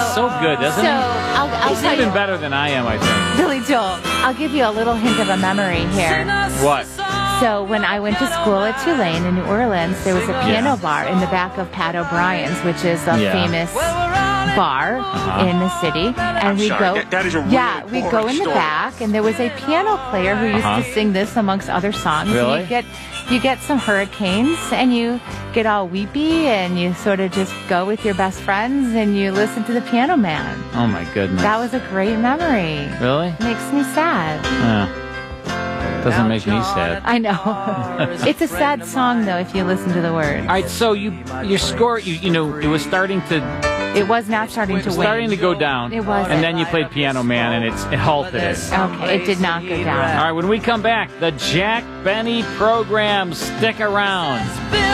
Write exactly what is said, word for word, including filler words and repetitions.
so good, doesn't So he? I'll, I'll He's tell even you, better than I am, I think. Billy Joel. I'll give you a little hint of a memory here. What? So when I went to school at Tulane in New Orleans, there was a piano Yeah. bar in the back of Pat O'Brien's, which is a Yeah. famous bar Uh-huh. in the city. And we sorry, go, that- that is a yeah, really we go boring in the story. back, and there was a piano player who used Uh-huh. to sing this amongst other songs. Really? And you get, you get some hurricanes, and you get all weepy, and you sort of just go with your best friends, and you listen to the Piano Man. Oh, my goodness. That was a great memory. Really? Makes me sad. Yeah. Doesn't make me sad. I know. It's a sad song, though, if you listen to the words. All right, so you your score, you you know, it was starting to It was not starting to win. starting to go down. It wasn't. And then you played Piano Man, and it's, it halted it. Okay, it did not go down. All right, when we come back, the Jack Benny program. Stick around.